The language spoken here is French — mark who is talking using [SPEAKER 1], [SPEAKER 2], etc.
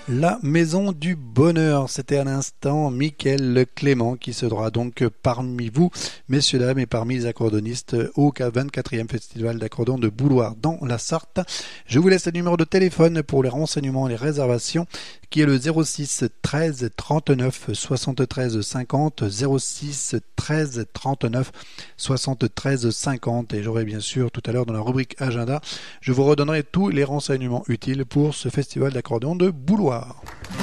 [SPEAKER 1] La Maison du Bonheur, c'était à l'instant Mickaël Clément qui sera donc parmi vous, messieurs dames, et parmi les accordéonistes au 24e Festival d'accordéon de Bouloir dans la Sarthe. Je vous laisse le numéro de téléphone pour les renseignements et les réservations qui est le 06 13 39 73 50, 06 13 39 73 50, et j'aurai bien sûr tout à l'heure dans la rubrique agenda, je vous redonnerai tous les renseignements utiles pour ce festival d'accordéon de Bouloir.